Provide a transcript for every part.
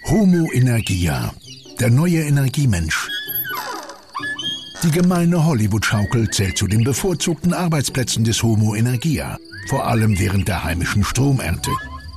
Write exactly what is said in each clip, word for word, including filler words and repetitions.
Homo Energia, der neue Energiemensch. Die gemeine Hollywood-Schaukel zählt zu den bevorzugten Arbeitsplätzen des Homo Energia, vor allem während der heimischen Stromernte.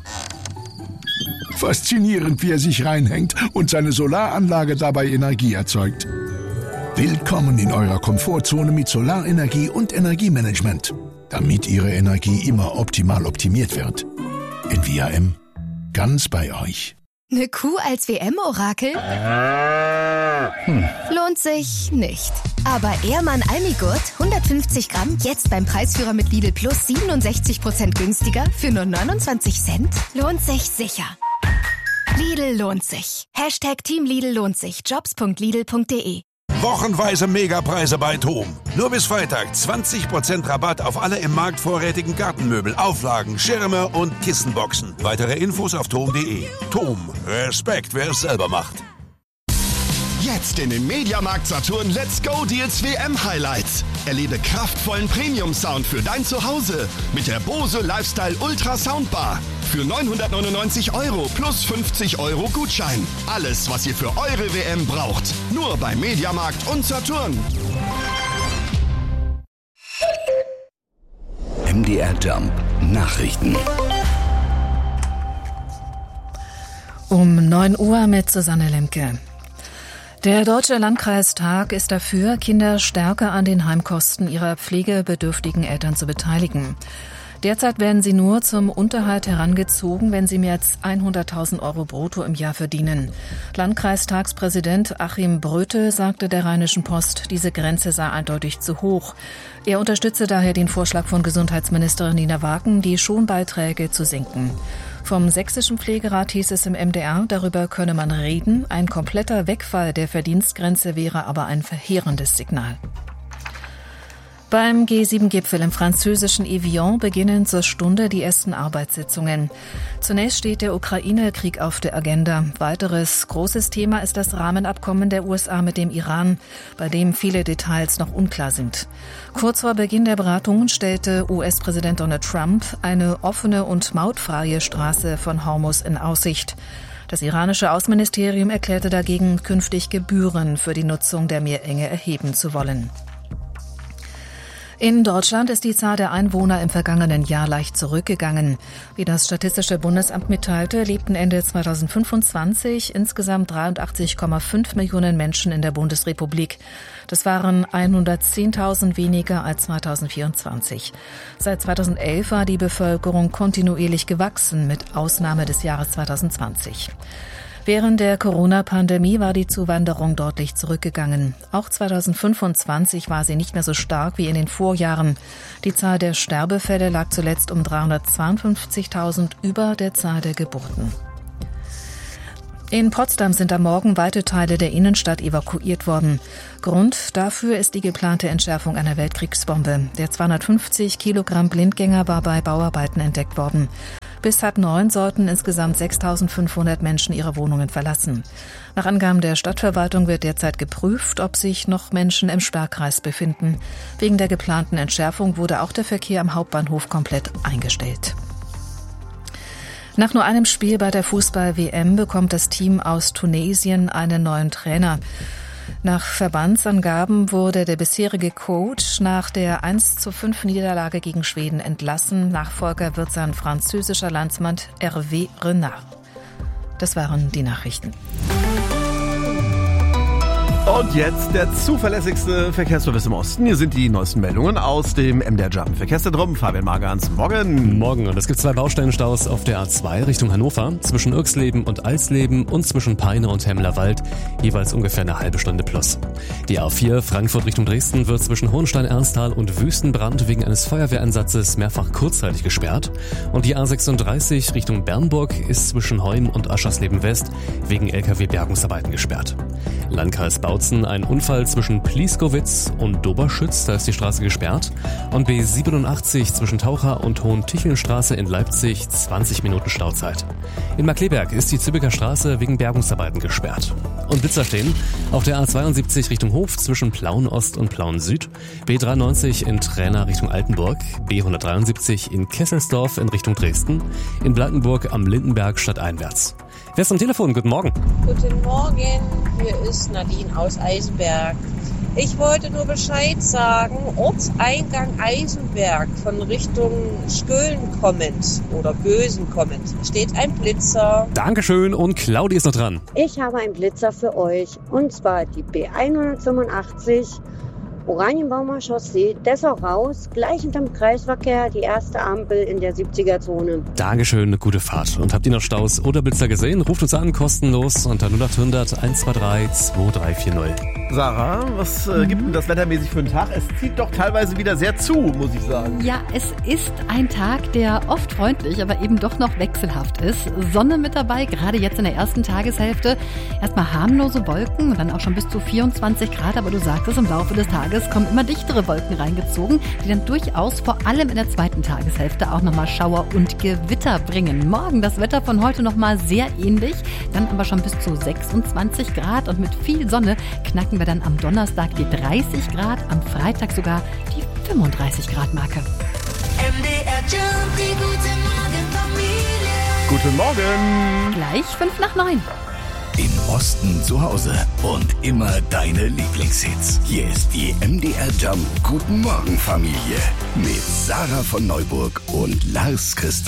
Faszinierend, wie er sich reinhängt und seine Solaranlage dabei Energie erzeugt. Willkommen in eurer Komfortzone mit Solarenergie und Energiemanagement, damit Ihre Energie immer optimal optimiert wird. In V R M, ganz bei euch. Eine Kuh als W M-Orakel? Hm. Lohnt sich nicht. Aber Ehrmann Almigurt, hundertfünfzig Gramm, jetzt beim Preisführer mit Lidl Plus siebenundsechzig Prozent günstiger für nur neunundzwanzig Cent? Lohnt sich sicher. Lidl lohnt sich. Hashtag Team Lidl lohnt sich. Jobs punkt lidl punkt de. Wochenweise Megapreise bei TOM. Nur bis Freitag zwanzig Prozent Rabatt auf alle im Markt vorrätigen Gartenmöbel, Auflagen, Schirme und Kissenboxen. Weitere Infos auf tom punkt de. TOM. Respekt, wer es selber macht. Jetzt in den Mediamarkt Saturn Let's Go Deals W M Highlights. Erlebe kraftvollen Premium-Sound für dein Zuhause mit der Bose Lifestyle Ultra Soundbar. Für neunhundertneunundneunzig Euro plus fünfzig Euro Gutschein. Alles, was ihr für eure W M braucht. Nur bei Mediamarkt und Saturn. M D R Jump Nachrichten. Um neun Uhr mit Susanne Lemke. Der Deutsche Landkreistag ist dafür, Kinder stärker an den Heimkosten ihrer pflegebedürftigen Eltern zu beteiligen. Derzeit werden sie nur zum Unterhalt herangezogen, wenn sie mehr als hunderttausend Euro brutto im Jahr verdienen. Landkreistagspräsident Achim Bröte sagte der Rheinischen Post, diese Grenze sei eindeutig zu hoch. Er unterstütze daher den Vorschlag von Gesundheitsministerin Nina Wagen, die Schonbeiträge zu senken. Vom Sächsischen Pflegerat hieß es im M D R, darüber könne man reden. Ein kompletter Wegfall der Verdienstgrenze wäre aber ein verheerendes Signal. Beim G sieben Gipfel im französischen Evian beginnen zur Stunde die ersten Arbeitssitzungen. Zunächst steht der Ukraine-Krieg auf der Agenda. Weiteres großes Thema ist das Rahmenabkommen der U S A mit dem Iran, bei dem viele Details noch unklar sind. Kurz vor Beginn der Beratungen stellte U S-Präsident Donald Trump eine offene und mautfreie Straße von Hormuz in Aussicht. Das iranische Außenministerium erklärte dagegen, künftig Gebühren für die Nutzung der Meerenge erheben zu wollen. In Deutschland ist die Zahl der Einwohner im vergangenen Jahr leicht zurückgegangen. Wie das Statistische Bundesamt mitteilte, lebten Ende zweitausendfünfundzwanzig insgesamt dreiundachtzig Komma fünf Millionen Menschen in der Bundesrepublik. Das waren hundertzehntausend weniger als zweitausendvierundzwanzig. Seit zweitausendelf war die Bevölkerung kontinuierlich gewachsen, mit Ausnahme des Jahres zweitausendzwanzig. Während der Corona-Pandemie war die Zuwanderung deutlich zurückgegangen. Auch zweitausendfünfundzwanzig war sie nicht mehr so stark wie in den Vorjahren. Die Zahl der Sterbefälle lag zuletzt um dreihundertzweiundfünfzigtausend über der Zahl der Geburten. In Potsdam sind am Morgen weite Teile der Innenstadt evakuiert worden. Grund dafür ist die geplante Entschärfung einer Weltkriegsbombe. Der zweihundertfünfzig Kilogramm Blindgänger war bei Bauarbeiten entdeckt worden. Bis halb neun sollten insgesamt sechstausendfünfhundert Menschen ihre Wohnungen verlassen. Nach Angaben der Stadtverwaltung wird derzeit geprüft, ob sich noch Menschen im Sperrkreis befinden. Wegen der geplanten Entschärfung wurde auch der Verkehr am Hauptbahnhof komplett eingestellt. Nach nur einem Spiel bei der Fußball-W M bekommt das Team aus Tunesien einen neuen Trainer. Nach Verbandsangaben wurde der bisherige Coach nach der eins zu fünf Niederlage gegen Schweden entlassen. Nachfolger wird sein französischer Landsmann Hervé Renard. Das waren die Nachrichten. Und jetzt der zuverlässigste Verkehrsservice im Osten. Hier sind die neuesten Meldungen aus dem M D R Jump Verkehrszentrum. Fabian Magans, morgen. Morgen. Und es gibt zwei Baustellenstaus auf der A zwei Richtung Hannover, zwischen Irxleben und Alsleben und zwischen Peine und Hemmerwald, jeweils ungefähr eine halbe Stunde plus. Die A vier Frankfurt Richtung Dresden wird zwischen Hohenstein-Ernsthal und Wüstenbrand wegen eines Feuerwehreinsatzes mehrfach kurzzeitig gesperrt. Und die A sechsunddreißig Richtung Bernburg ist zwischen Heum und Aschersleben West wegen L K W-Bergungsarbeiten gesperrt. Landkreis Bautzen, ein Unfall zwischen Plieskowitz und Doberschütz, da ist die Straße gesperrt. Und B siebenundachtzig zwischen Taucher und Hohentichelnstraße in Leipzig, zwanzig Minuten Stauzeit. In Markleberg ist die Zübecker Straße wegen Bergungsarbeiten gesperrt. Und Blitzer stehen auf der A zweiundsiebzig Richtung Hof zwischen Plauen Ost und Plauen Süd, B dreiundneunzig in Träna Richtung Altenburg, B hundertdreiundsiebzig in Kesselsdorf in Richtung Dresden, in Blankenburg am Lindenberg stadteinwärts. Wer ist am Telefon? Guten Morgen. Guten Morgen, hier ist Nadine aus Eisenberg. Ich wollte nur Bescheid sagen, Ortseingang Eisenberg von Richtung Skölen kommend oder Gösen kommend steht ein Blitzer. Dankeschön und Claudi ist noch dran. Ich habe einen Blitzer für euch und zwar die B hundertfünfundachtzig Oranienbaumer Chaussee, Dessau raus, gleich hinterm Kreisverkehr, die erste Ampel in der siebziger-Zone. Dankeschön, eine gute Fahrt. Und habt ihr noch Staus oder Blitzer gesehen? Ruft uns an, kostenlos unter null acht hundert eins zwei drei zwei drei vier null. Sarah, was äh, gibt denn das wettermäßig für einen Tag? Es zieht doch teilweise wieder sehr zu, muss ich sagen. Ja, es ist ein Tag, der oft freundlich, aber eben doch noch wechselhaft ist. Sonne mit dabei, gerade jetzt in der ersten Tageshälfte. Erstmal harmlose Wolken und dann auch schon bis zu vierundzwanzig Grad. Aber du sagtest, im Laufe des Tages kommen immer dichtere Wolken reingezogen, die dann durchaus vor allem in der zweiten Tageshälfte auch nochmal Schauer und Gewitter bringen. Morgen das Wetter von heute nochmal sehr ähnlich, dann aber schon bis zu sechsundzwanzig Grad und mit viel Sonne knacken wir dann am Donnerstag die dreißig Grad, am Freitag sogar die fünfunddreißig Grad Marke. M D R Jump, die gute Morgenfamilie. Guten Morgen. Gleich fünf nach neun. Im Osten zu Hause und immer deine Lieblingshits. Hier ist die M D R Jump Guten Morgen Familie mit Sarah von Neuburg und Lars Christian.